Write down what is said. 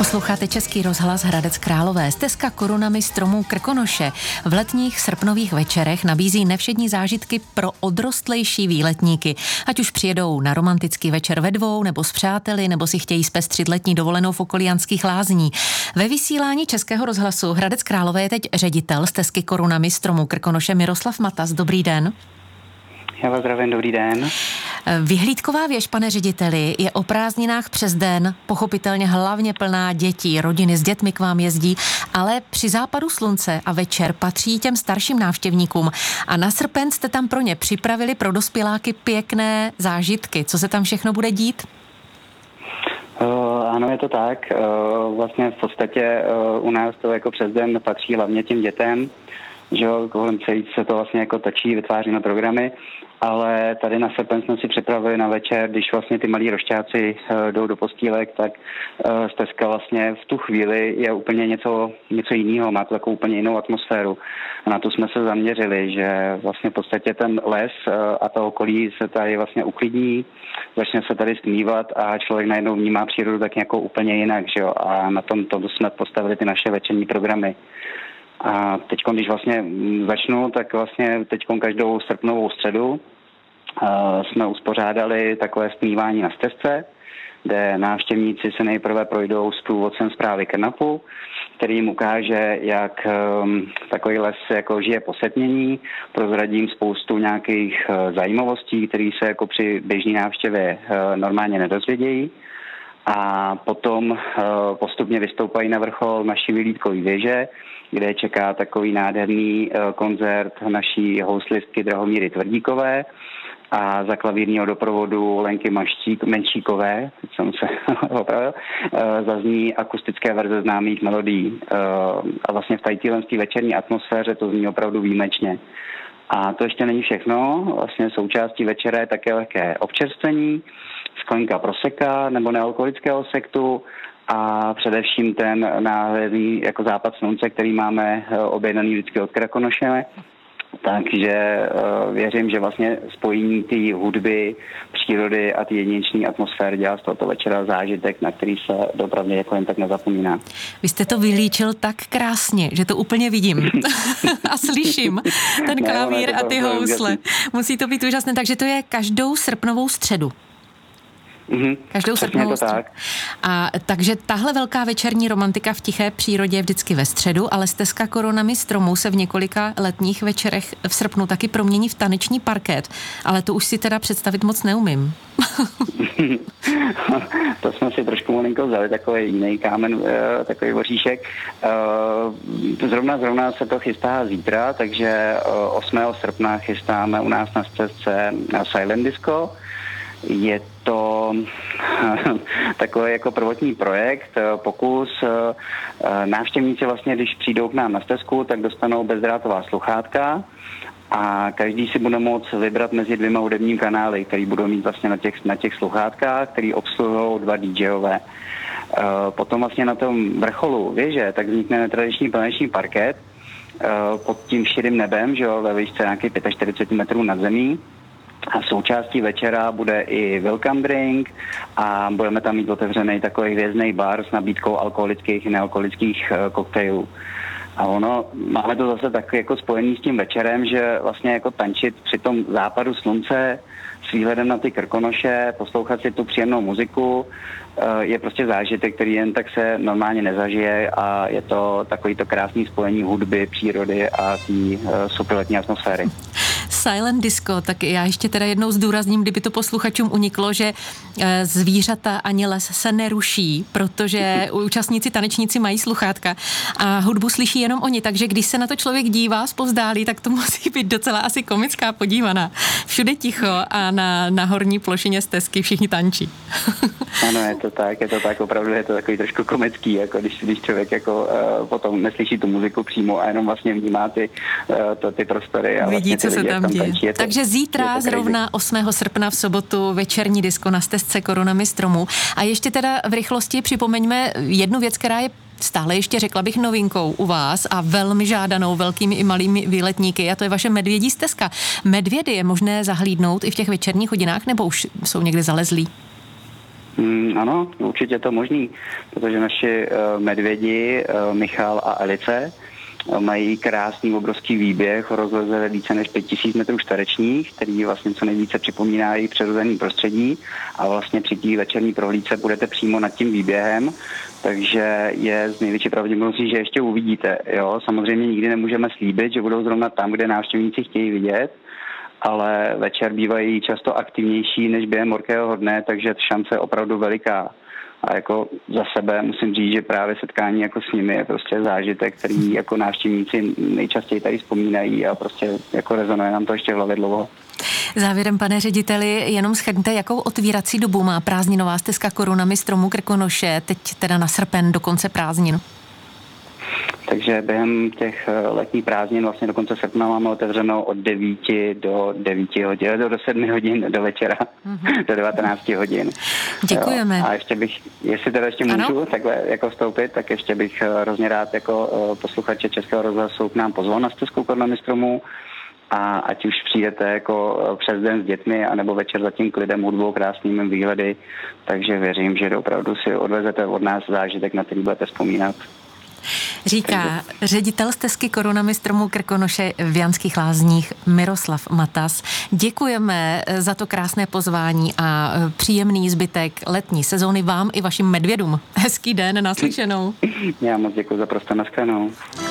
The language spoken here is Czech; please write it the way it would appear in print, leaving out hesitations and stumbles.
Posloucháte Český rozhlas Hradec Králové. Stezka korunami stromů Krkonoše v letních srpnových večerech nabízí nevšední zážitky pro odrostlejší výletníky. Ať už přijedou na romantický večer ve dvou, nebo s přáteli, nebo si chtějí zpestřit letní dovolenou v okolí Janských Lázní. Ve vysílání Českého rozhlasu Hradec Králové je teď ředitel Stezky korunami stromů Krkonoše Miroslav Matas. Dobrý den. Já vás zdravím, dobrý den. Vyhlídková věž, pane řediteli, je o prázdninách přes den, pochopitelně hlavně plná dětí, rodiny s dětmi k vám jezdí, ale při západu slunce a večer patří těm starším návštěvníkům a na srpen jste tam pro ně připravili pro dospěláky pěkné zážitky. Co se tam všechno bude dít? Ano, je to tak. Vlastně v podstatě u nás to jako přes den patří hlavně těm dětem, že jo, kolem celý se to vlastně jako točí, vytváříme programy, ale tady na srpen jsme si připravili na večer, když vlastně ty malí rošťáci jdou do postýlek, tak stezka vlastně v tu chvíli je úplně něco jiného, má to takovou úplně jinou atmosféru. A na to jsme se zaměřili, že vlastně v podstatě ten les a to okolí se tady vlastně uklidní, začne se tady stmívat a člověk najednou vnímá přírodu tak jako úplně jinak, že jo, a na tom jsme postavili ty naše večerní programy. A teď, když vlastně začnu, tak vlastně teď každou srpnovou středu jsme uspořádali takové stmívání na stezce, kde návštěvníci se nejprve projdou s průvodcem zprávy KNAPu, který jim ukáže, jak takový les jako žije po setmění, prozradím spoustu nějakých zajímavostí, které se jako při běžné návštěvě normálně nedozvědějí. A potom postupně vystoupají na vrchol naší vyhlídkové věže, kde čeká takový nádherný koncert naší houslistky Drahomíry Tvrdíkové a za klavírního doprovodu Lenky Menšíkové, teď jsem se opravil, zazní akustické verze známých melodií. A vlastně v téhle večerní atmosféře to zní opravdu výjimečně. A to ještě není všechno, vlastně součástí večera je také lehké občerstvení, sklenka proseka nebo nealkoholického sektu a především ten náhledný jako západ slunce, který máme objednaný vždycky od Krkonoše. Takže věřím, že vlastně spojení té hudby, přírody a ty jedinečné atmosféry dělá z tohoto večera zážitek, na který se dopravně jako jen tak nezapomíná. Vy jste to vylíčil tak krásně, že to úplně vidím a slyším. Ten klavír a ty housle. Musí to být úžasné, takže to je každou srpnovou středu. Každou srpnovou středu. A takže tahle velká večerní romantika v tiché přírodě je vždycky ve středu, ale stezka korunami stromů se v několika letních večerech v srpnu taky promění v taneční parket, ale to už si teda představit moc neumím. To jsme si trošku malinko vzali, takový jiný kámen, takový voříšek. Zrovna se to chystá zítra, takže 8. srpna chystáme u nás na stezce Silent Disco. Je to takový jako prvotní projekt, pokus. Návštěvníci vlastně, když přijdou k nám na stezku, tak dostanou bezdrátová sluchátka a každý si bude moct vybrat mezi 2 hudebními kanály, který budou mít vlastně na těch sluchátkách, který obsluhují 2 DJové. Potom vlastně na tom vrcholu věže tak vznikne netradiční planeční parket pod tím širým nebem, že jo, ve výšce nějakých 45 metrů nad zemí. A součástí večera bude i welcome drink a budeme tam mít otevřený takový hvězdný bar s nabídkou alkoholických i nealkoholických koktejlů. A máme to zase tak jako spojený s tím večerem, že vlastně jako tančit při tom západu slunce s výhledem na ty Krkonoše, poslouchat si tu příjemnou muziku, je prostě zážitek, který jen tak se normálně nezažije a je to takový to krásný spojení hudby, přírody a té superletní atmosféry. Silent Disco, tak já ještě teda jednou zdůrazním, kdyby to posluchačům uniklo, že zvířata ani les se neruší, protože účastníci, tanečníci mají sluchátka a hudbu slyší jenom oni, takže když se na to člověk dívá zpovzdálí, tak to musí být docela asi komická podívaná. Všude ticho a na horní plošině stezky všichni tančí. Ano, je to tak, opravdu je to takový trošku komický, jako když člověk jako potom neslyší tu muziku přímo a jenom vlastně vnímá ty prostory. A vidí, vlastně co se tam děje. Takže zítra zrovna 8. srpna v sobotu večerní disko na stezce korunami stromů. A ještě teda v rychlosti připomeňme jednu věc, která je stále ještě, řekla bych, novinkou u vás a velmi žádanou velkými i malými výletníky, a to je vaše medvědí stezka. Medvědy je možné zahlídnout i v těch večerních hodinách, nebo už jsou někde zalezlí? Ano, určitě to možný, protože naši medvědi Michal a Alice mají krásný obrovský výběh, rozleze více než 5000 metrů čtverečních, který vlastně co nejvíce připomíná jejich přirozený prostředí a vlastně při té večerní prohlídce budete přímo nad tím výběhem, takže je z největší pravděpodobností, že ještě uvidíte. Jo? Samozřejmě nikdy nemůžeme slíbit, že budou zrovna tam, kde návštěvníci chtějí vidět, ale večer bývají často aktivnější než během horkého dne, takže šance je opravdu veliká. A jako za sebe musím říct, že právě setkání jako s nimi je prostě zážitek, který jako návštěvníci nejčastěji tady vzpomínají a prostě jako rezonuje nám to ještě v hlavě dlouho. Závěrem, pane řediteli, jenom shrňte, jakou otvírací dobu má prázdninová stezka Korunami stromu Krkonoše, teď teda na srpen do konce prázdnin? Takže během těch letních prázdnin vlastně do konce srpna máme otevřeno od 9 do 9 hodin, do 7 hodin do večera, do 19 hodin. Děkujeme. Jo. A ještě bych, jestli teda ještě můžu takhle jako vstoupit, tak ještě bych hrozně rád jako posluchače Českého rozhlasu k nám pozval na stezku Korunami stromu. A ať už přijdete jako přes den s dětmi, anebo večer za tím klidem, hudbou, krásnými výhledy, takže věřím, že opravdu si odvezete od nás zážitek, na který budete vzpomínat. Říká ředitel stezky Korunami stromu Krkonoše v Janských Lázních Miroslav Matas. Děkujeme za to krásné pozvání a příjemný zbytek letní sezóny vám i vašim medvědům. Hezký den, naslyšenou. Já moc děkuji za prostor, nashledanou.